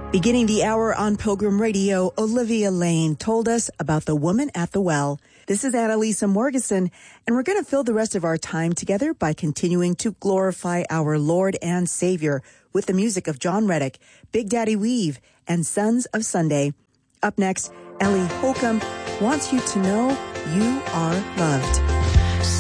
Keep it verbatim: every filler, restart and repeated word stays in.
Beginning the hour on Pilgrim Radio, Olivia Lane told us about the woman at the well. This is Annalisa Morgeson, and we're going to fill the rest of our time together by continuing to glorify our Lord and Savior with the music of John Reddick, Big Daddy Weave, and Sons of Sunday. Up next, Ellie Holcomb wants you to know you are loved.